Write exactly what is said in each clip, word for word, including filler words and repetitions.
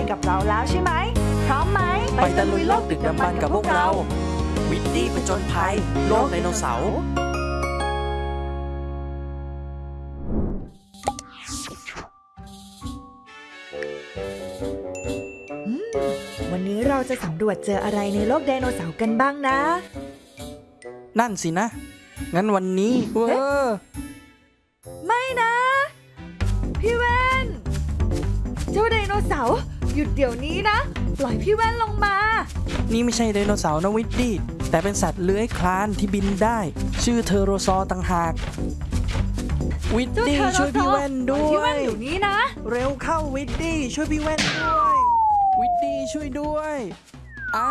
นกับเราแล้วใช่ไหมพร้อมไหมไปตะลุยโลกดึกดำบรรพ์กับพวกเราวิดดี้ผจญภัยโลกไดโนเสาร์วันนี้เราจะสำรวจเจออะไรในโลกไดโนเสาร์กันบ้างนะนั่นสินะงั้นวันนี้เว้อไม่นะพี่แว่นเจ้าไดโนเสาร์หยุดเดี๋ยวนี้นะปล่อยพี่แว่นลงมานี่ไม่ใช่ไดโนเสาร์นะวิดดี้แต่เป็นสัตว์เลื้อยคลานที่บินได้ชื่อเทอโรซอร์ต่างหากวิดดี้ช่วยพี่แว่นด้วยพี่แว่นอยู่นี้นะเร็วเข้าวิดดี้ช่วยพี่แว่นด้วยวิดดี้ช่วยด้วยอ้า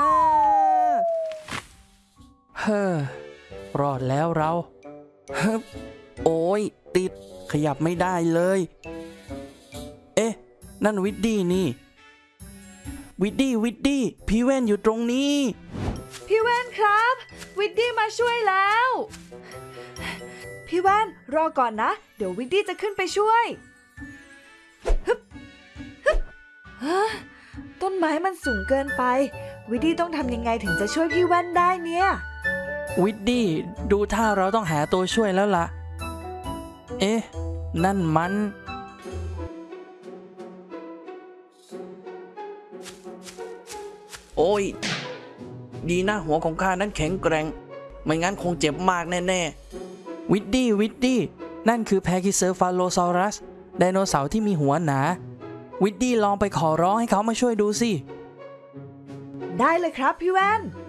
เฮ้อรอดแล้วเราเฮ้โอ้ยติดขยับไม่ได้เลยเอ๊ะนั่นวิดดี้นี่วิดดี้วิดดี้พี่แว่นอยู่ตรงนี้พี่แว่นครับวิดดี้มาช่วยแล้วพี่แว่นรอก่อนนะเดี๋ยววิดดี้จะขึ้นไปช่วยฮึบฮึบต้นไม้มันสูงเกินไปวิดดี้ต้องทำยังไงถึงจะช่วยพี่แว่นได้เนี่ยวิดดี้ดูท่าเราต้องหาตัวช่วยแล้วล่ะเอ๊ะนั่นมันโอ้ยดีนะหัวของข้านั้นแข็งแกร่งไม่งั้นคงเจ็บมากแน่ๆวิดดี้วิดดี้นั่นคือแพคิเซอร์ฟาโลซอรัสไดโนเสาร์ที่มีหัวหนาวิดดี้ลองไปขอร้องให้เขามาช่วยดูสิได้เลยครับพี่แว่น